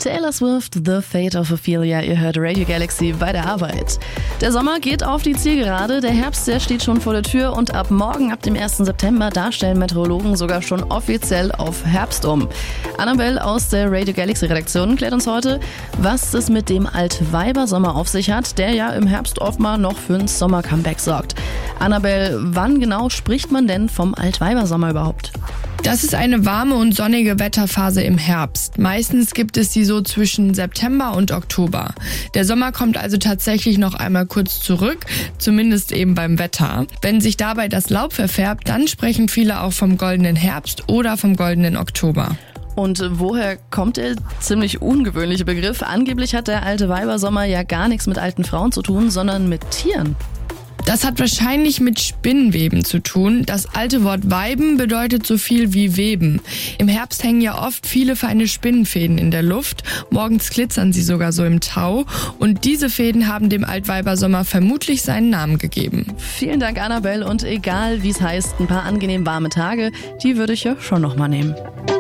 Taylor Swift, The Fate of Ophelia, ihr hört Radio Galaxy bei der Arbeit. Der Sommer geht auf die Zielgerade, der Herbst, der steht schon vor der Tür und ab morgen, ab dem 1. September, da stellen Meteorologen sogar schon offiziell auf Herbst um. Annabelle aus der Radio Galaxy Redaktion klärt uns heute, was es mit dem Altweibersommer auf sich hat, der ja im Herbst oft mal noch für ein Sommer-Comeback sorgt. Annabelle, wann genau spricht man denn vom Altweibersommer überhaupt? Das ist eine warme und sonnige Wetterphase im Herbst. Meistens gibt es sie so zwischen September und Oktober. Der Sommer kommt also tatsächlich noch einmal kurz zurück, zumindest eben beim Wetter. Wenn sich dabei das Laub verfärbt, dann sprechen viele auch vom goldenen Herbst oder vom goldenen Oktober. Und woher kommt der ziemlich ungewöhnliche Begriff? Angeblich hat der Altweibersommer ja gar nichts mit alten Frauen zu tun, sondern mit Tieren. Das hat wahrscheinlich mit Spinnweben zu tun. Das alte Wort Weiben bedeutet so viel wie Weben. Im Herbst hängen ja oft viele feine Spinnenfäden in der Luft. Morgens glitzern sie sogar so im Tau. Und diese Fäden haben dem Altweibersommer vermutlich seinen Namen gegeben. Vielen Dank, Annabelle. Und egal wie es heißt, ein paar angenehm warme Tage, die würde ich ja schon noch mal nehmen.